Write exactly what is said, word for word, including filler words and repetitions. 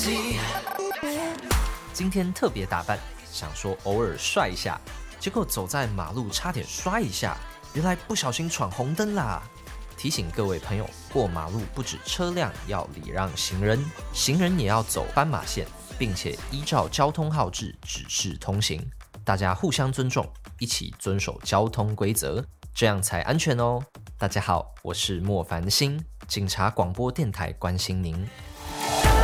今天特别打扮，想说偶尔帅一下，结果走在马路差点摔一下，原来不小心闯红灯啦！提醒各位朋友，过马路不止车辆要礼让行人，行人也要走斑马线，并且依照交通号志指示通行。大家互相尊重，一起遵守交通规则，这样才安全哦。大家好，我是莫凡星，警察广播电台关心您。